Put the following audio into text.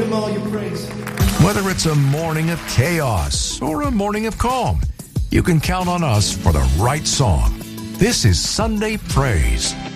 him all your praise. Whether it's a morning of chaos or a morning of calm, you can count on us for the right song. This is Sunday Praise.